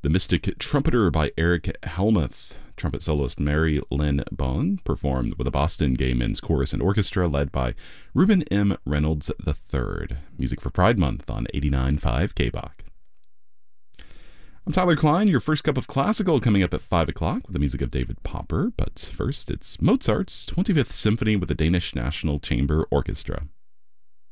The Mystic Trumpeter by Eric Helmuth. Trumpet soloist Mary Lynn Bone performed with a Boston Gay Men's Chorus and Orchestra led by Reuben M. Reynolds III. Music for Pride Month on 89.5 KBOK. I'm Tyler Klein. Your first cup of classical coming up at 5 o'clock with the music of David Popper. But first, it's Mozart's 25th Symphony with the Danish National Chamber Orchestra.